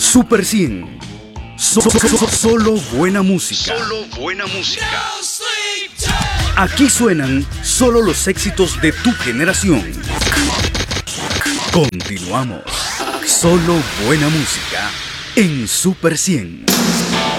Super 100. Solo buena música. Solo buena música. Aquí suenan solo los éxitos de tu generación. Continuamos. Solo buena música en Super 100.